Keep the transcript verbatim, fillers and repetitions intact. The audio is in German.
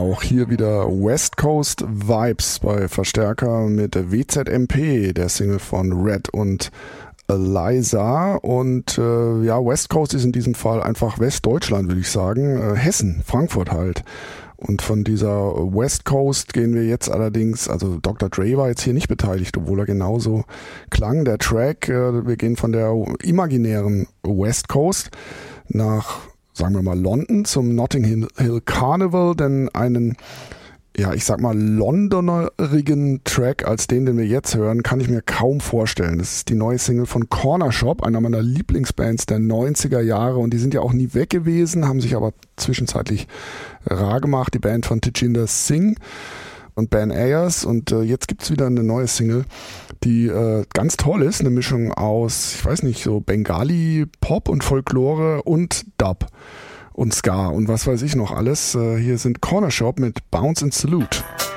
auch hier wieder West Coast Vibes bei Verstärker mit W Z M P, der Single von Red und Eliza. Und äh, ja, West Coast ist in diesem Fall einfach Westdeutschland, würde ich sagen. Äh, Hessen, Frankfurt halt. Und von dieser West Coast gehen wir jetzt allerdings, also Doktor Dre war jetzt hier nicht beteiligt, obwohl er genauso klang, der Track. Äh, wir gehen von der imaginären West Coast nach, sagen wir mal, London zum Notting Hill Carnival, denn einen, ja, ich sag mal, londonerigen Track als den, den wir jetzt hören, kann ich mir kaum vorstellen. Das ist die neue Single von Corner Shop, einer meiner Lieblingsbands der neunziger Jahre, und die sind ja auch nie weg gewesen, haben sich aber zwischenzeitlich rar gemacht, die Band von Tejinder Singh und Ben Ayers, und äh, jetzt gibt's wieder eine neue Single, die äh, ganz toll ist, eine Mischung aus, ich weiß nicht, so Bengali, Pop und Folklore und Dub und Ska und was weiß ich noch alles. Äh, hier sind Corner Shop mit Bounce and Salute.